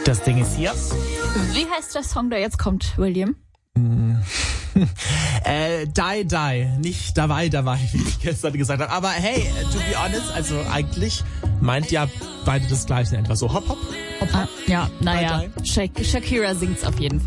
Das Ding ist hier. Wie heißt der Song, der jetzt kommt, William? Die, nicht dabei, wie ich gestern gesagt habe. Aber hey, to be honest, also eigentlich meint ja beide das Gleiche. Etwa so hopp, hopp, hopp, hopp. Ja, naja, Die. Shakira singt's auf jeden Fall.